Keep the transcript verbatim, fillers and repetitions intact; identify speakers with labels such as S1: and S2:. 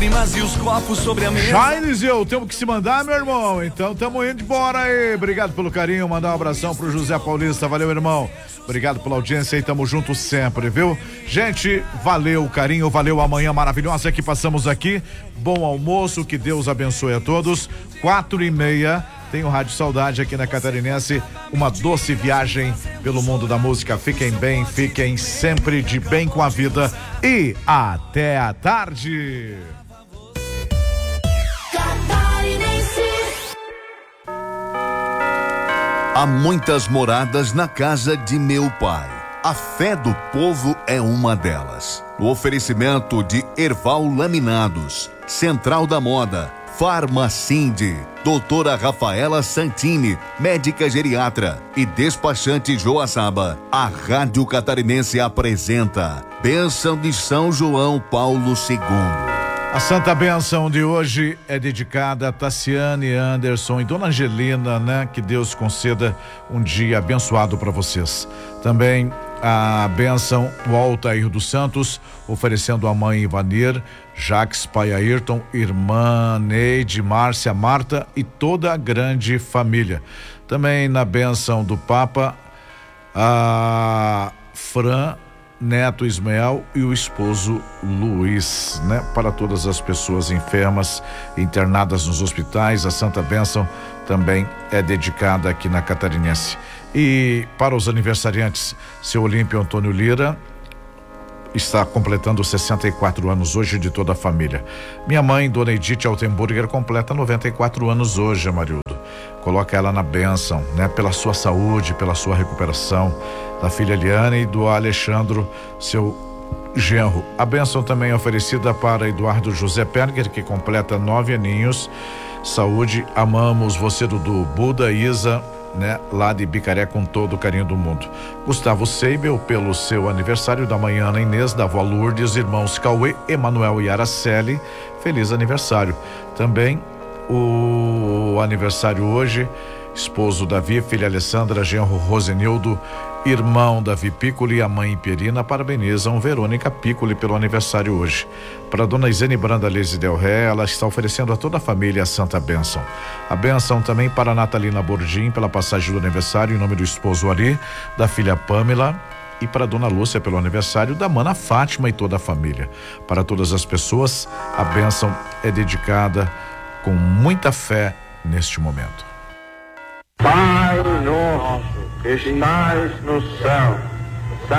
S1: lágrimas e os copos sobre a mesa.
S2: Já, Eliseu, temos que se mandar, meu irmão. Então tamo indo embora aí. Obrigado pelo carinho, mandar um abração pro José Paulista. Valeu, irmão. Obrigado pela audiência e tamo junto sempre, viu? Gente, valeu o carinho, valeu a manhã maravilhosa que passamos aqui. Bom almoço, que Deus abençoe a todos. Quatro e meia, tem o Rádio Saudade aqui na Catarinense. Uma doce viagem pelo mundo da música. Fiquem bem, fiquem sempre de bem com a vida e até a tarde.
S3: Há muitas moradas na casa de meu pai. A fé do povo é uma delas. O oferecimento de Erval Laminados, Central da Moda, Farmacinde, doutora Rafaela Santini, médica geriatra e despachante Joaçaba. A Rádio Catarinense apresenta Bênção de São João Paulo segundo.
S2: A Santa Bênção de hoje é dedicada a Tassiane Anderson e Dona Angelina, né? Que Deus conceda um dia abençoado para vocês. Também a bênção o Altair dos Santos, oferecendo a mãe Ivanir, Jaques, pai Ayrton, irmã Neide, Márcia, Marta e toda a grande família. Também na bênção do Papa, a Fran, neto Ismael e o esposo Luiz, né? Para todas as pessoas enfermas, internadas nos hospitais, a Santa Bênção também é dedicada aqui na Catarinense. E para os aniversariantes, seu Olímpio Antônio Lira está completando sessenta e quatro anos hoje, de toda a família. Minha mãe, Dona Edith Altenburger, completa noventa e quatro anos hoje, Amarildo. Coloca ela na bênção, né? Pela sua saúde, pela sua recuperação, da filha Eliane e do Alexandro, seu genro. A bênção também é oferecida para Eduardo José Perger, que completa nove aninhos. Saúde, amamos você, Dudu. Buda, Isa, né? Lá de Bicaré, com todo o carinho do mundo. Gustavo Seibel, pelo seu aniversário, da manhã, Ana Inês, da avó Lourdes, irmãos Cauê, Emanuel e Araceli. Feliz aniversário. Também o aniversário hoje, esposo Davi, filha Alessandra, genro Rosenildo, irmão Davi Piccoli e a mãe Pierina parabenizam Verônica Piccoli pelo aniversário hoje. Para Dona Isene Branda Leze Del Ré, ela está oferecendo a toda a família a Santa Bênção. A bênção também para Natalina Bordim, pela passagem do aniversário, em nome do esposo Ari, da filha Pamela, e para Dona Lúcia pelo aniversário da mana Fátima e toda a família. Para todas as pessoas, a bênção é dedicada com muita fé neste momento.
S4: Pai nosso que estais no céu,